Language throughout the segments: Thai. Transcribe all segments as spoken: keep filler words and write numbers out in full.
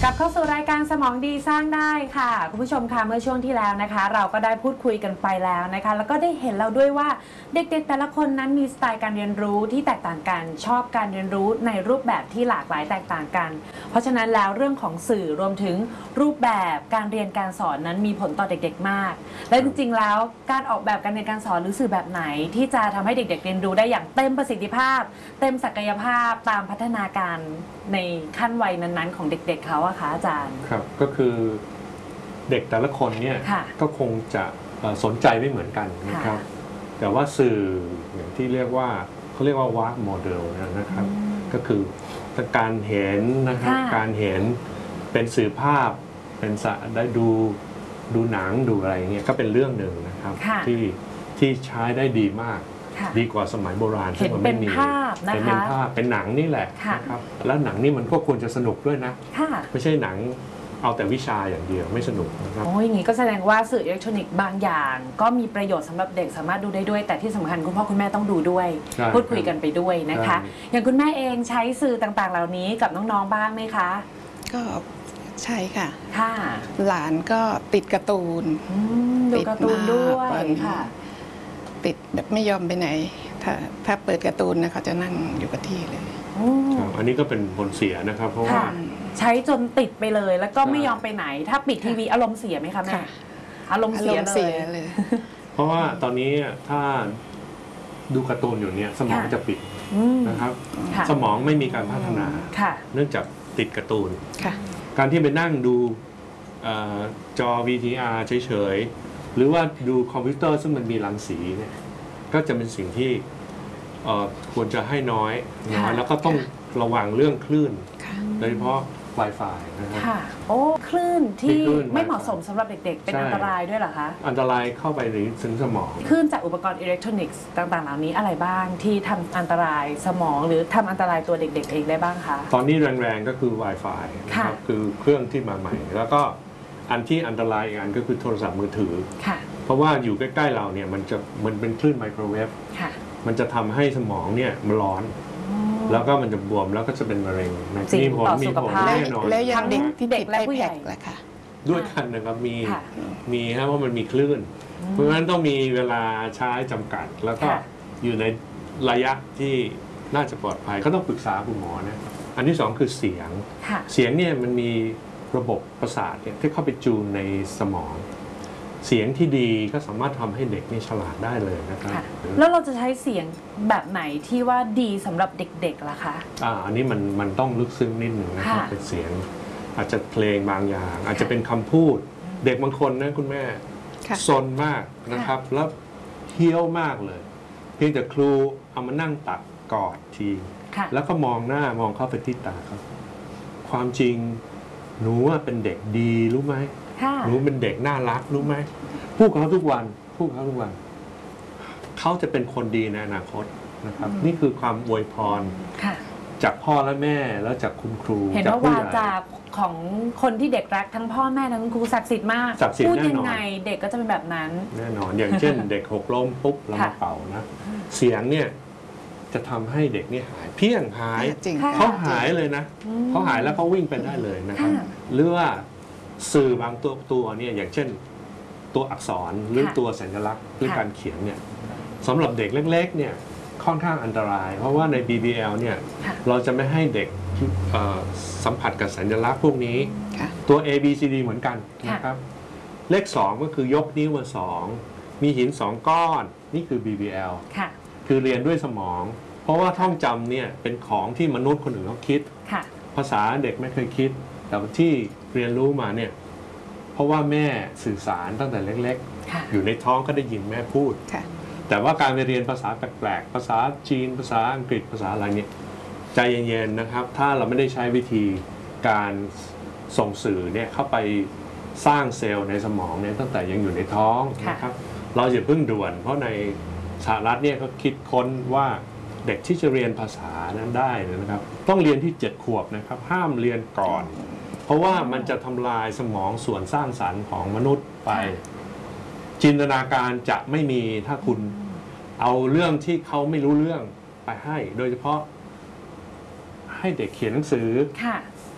กลับเข้าสู่รายการสมองดีสร้างได้ค่ะคุณผู้ชมค่ะเมื่อช่วงที่แล้วนะคะเราก็ได้พูดคุยกันไปแล้วนะคะแล้วก็ได้เห็นเราด้วยว่าเด็กๆแต่ละคนนั้นมีสไตล์การเรียนรู้ที่แตกต่างกันชอบการเรียนรู้ในรูปแบบที่หลากหลายแตกต่างกันเพราะฉะนั้นแล้วเรื่องของสื่อรวมถึงรูปแบบการเรียนการสอนนั้นมีผลต่อเด็กๆมากและจริงๆแล้วการออกแบบการเรียนการสอนหรือสื่อแบบไหนที่จะทำให้เด็กๆเรียนรู้ได้อย่างเต็มประสิทธิภาพเต็มศักยภาพตามพัฒนาการในขั้นวัยนั้นๆของเด็กๆเขาอะคะอาจารย์ครับก็คือเด็กแต่ละคนเนี่ยก็คงจะสนใจไม่เหมือนกันนะครับแต่ว่าสื่ออย่างที่เรียกว่าเขาเรียกว่าวาร์กโมเดลนะครับก็คือการเห็นนะครับการเห็นเป็นสื่อภาพเป็นสะได้ดูดูหนังดูอะไรเงี้ยก็เป็นเรื่องหนึ่งนะครับที่ที่ใช้ได้ดีมากดีกว่าสมัยโบราณที่มันไม่มีเป็นเป็นภาพเป็นหนังนี่แหละนะครับแล้วหนังนี่มันก็ควรจะสนุกด้วยนะไม่ใช่หนังเอาแต่วิชาอย่างเดียวไม่สนุกนะครับโอ้ยอย่างนี้ก็แสดงว่าสื่ออิเล็กทรอนิกส์บางอย่างก็มีประโยชน์สำหรับเด็กสามารถดูได้ด้วยแต่ที่สำคัญคุณพ่อคุณแม่ต้องดูด้วยพูดคุยกันไปด้วยนะคะอย่างคุณแม่เองใช้สื่อต่างๆเหล่านี้กับน้องๆบ้างไหมคะก็ใช่ค่ะค่ะหลานก็ติดการ์ตูนดูการ์ตูนด้วยค่ะติดแบบไม่ยอมไปไหนถ้าถ้าเปิดการ์ตูนนะเขาจะนั่งอยู่กับที่เลยอันนี้ก็เป็นผลเสียนะครับเพราะว่าใช้จนติดไปเลยแล้วก็ไม่ยอมไปไหนถ้าปิดทีวีอารมณ์เสียไหมคะแม่อารมณ์เสียเลยเพราะว่าตอนนี้ถ้าดูการ์ตูนอยู่เนี่ยสมองจะปิดนะครับสมองไม่มีการพัฒนาเนื่องจากติดการ์ตูนการที่ไปนั่งดูจอ วี ที อาร์ เฉยๆหรือว่าดูคอมพิวเตอร์ซึ่งมันมีรังสีเนี่ยก็จะเป็นสิ่งที่ควรจะให้น้อยน้อยแล้วก็ต้องระวังเรื่องคลื่นโดยเฉพาะ Wi-Fi นะครับค่ะโอ้คลื่นที่ไม่เหมาะสมสำหรับเด็กๆเป็นอันตรายด้วยเหรอคะอันตรายเข้าไปถึงสมองคลื่นจากอุปกรณ์อิเล็กทรอนิกส์ต่างๆเหล่านี้อะไรบ้างที่ทำอันตรายสมองหรือทำอันตรายตัวเด็กๆเองได้บ้างคะตอนนี้แรงๆก็คือ Wi-Fi นะครับคือเครื่องที่มาใหม่แล้วก็อันที่อันตรายอีกอันก็คือโทรศัพท์มือถือเพราะว่าอยู่ใกล้ๆเราเนี่ยมันจะมันเป็นคลื่นไมโครเวฟมันจะทำให้สมองเนี่ยมันร้อนแล้วก็มันจะบวมแล้วก็จะเป็นมะเร็งมีผลมีผลแน่นอนแล้วยังเด็กที่เด็กและผู้ใหญ่ล่ะค่ะด้วยกันนะครับมีมีครับว่ามันมีคลื่นเพราะฉะนั้นต้องมีเวลาใช้จำกัดแล้วก็อยู่ในระยะที่น่าจะปลอดภัยก็ต้องปรึกษาคุณหมอนะอันที่สองคือเสียงเสียงเนี่ยมันมีระบบประสาทเนี่ยที่เข้าไปจูนในสมองเสียงที่ดีก็สามารถทำให้เด็กนี่ฉลาดได้เลยนะครับแล้วเราจะใช้เสียงแบบไหนที่ว่าดีสำหรับเด็กๆล่ะคะอ่าอันนี้มันมันต้องลึกซึ้งนิดหนึ่งนะครับเป็นเสียงอาจจะเพลงบางอย่างอาจจะเป็นคำพูดเด็กบางคนนะคุณแม่ซนมากนะครับแล้วเฮี้ยวมากเลยเพียงแต่ครูเอามานั่งตักกอดทีแล้วก็มองหน้ามองเข้าไปที่ตาเขาความจริงหนูเป็นเด็กดีรู้ไหมหนูเป็นเด็กน่ารักรู้ไหมพูดกับเขาทุกวันพูดกับเขาทุกวันเขาจะเป็นคนดีในอนาคตนะครับนี่คือความอวยพรจากพ่อและแม่แล้วจากคุณครูเห็นว่าวาจาของคนที่เด็กรักทั้งพ่อแม่ทั้งครูศักดิ์สิทธิ์มากพูดยังไงเด็กก็จะเป็นแบบนั้นแน่นอนอย่างเช่นเด็กหกล้มปุ๊บเรามาเป่านะเสียงเนี่ยจะทำให้เด็กนี่หายเพี้ยงหายเขาหายเลยนะเขาหายแล้วเขาวิ่งไปได้เลยนะครับหรือว่าสื่อบางตัวตัวเนี่ยอย่างเช่นตัวอักษรหรือตัวสัญลักษณ์หรือการเขียนเนี่ยสำหรับเด็กเล็กๆเนี่ยค่อนข้างอันตรายเพราะว่าใน บี บี แอล เนี่ยเราจะไม่ให้เด็กสัมผัสกับสัญลักษณ์พวกนี้ตัว A B C D เหมือนกันนะครับเลขสองก็คือยกนิ้วมาสองมีหินสองก้อนนี่คือ บี บี แอล คือเรียนด้วยสมองเพราะว่าท่องจำเนี่ยเป็นของที่มนุษย์คนอื่นเขาคิดภาษาเด็กไม่เคยคิดแต่ที่เรียนรู้มาเนี่ยเพราะว่าแม่สื่อสารตั้งแต่เล็กๆอยู่ในท้องก็ได้ยินแม่พูดแต่ว่าการไปเรียนภาษาแปลกๆภาษาจีนภาษาอังกฤษภาษาอะไรเนี่ยใจเย็นๆนะครับถ้าเราไม่ได้ใช้วิธีการส่งสื่อเนี่ยเข้าไปสร้างเซลล์ในสมองเนี่ยตั้งแต่ยังอยู่ในท้องนะครับเราอย่าเพิ่งด่วนเพราะในสหรัฐเนี่ยเขาคิดค้นว่าเด็กที่จะเรียนภาษานั้นได้นะครับต้องเรียนที่เจ็ดขวบนะครับห้ามเรียนก่อนเพราะว่ามันจะทำลายสมองส่วนสร้างสรรค์ของมนุษย์ไปจินตนาการจะไม่มีถ้าคุณเอาเรื่องที่เขาไม่รู้เรื่องไปให้โดยเฉพาะให้เด็กเขียนหนังสือ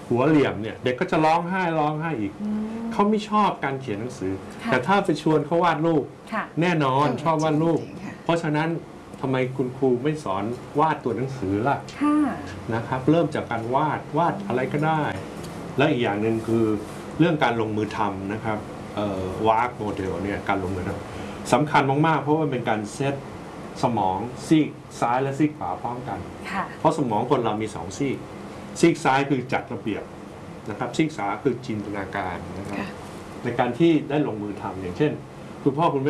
หัวเหลี่ยมเนี่ยเด็กก็จะร้องไห้ร้องไห้อีกอืมเขาไม่ชอบการเขียนหนังสือค่ะแต่ถ้าไปชวนเขาวาดรูปค่ะแน่นอนชอบวาดรูปจริงๆค่ะเพราะฉะนั้นทำไมคุณครูไม่สอนวาดตัวหนังสือล่ะค่ะนะครับ เริ่มจากการวาดวาดอะไรก็ได้ และอีกอย่างหนึ่งคือเรื่องการลงมือทำนะครับวาร์กโมเดลเนี่ยการลงมือทำสำคัญมากๆเพราะว่าเป็นการเซตสมองซีกซ้ายและซีกขวาพร้อมกันค่ะเพราะสมองคนเรามีสองซีกซีกซ้ายคือจัดระเบียบนะครับซีกขวาคือจินตนาการนะครับค่ะในการที่ได้ลงมือทำอย่างเช่นคุณพ่อคุณแม่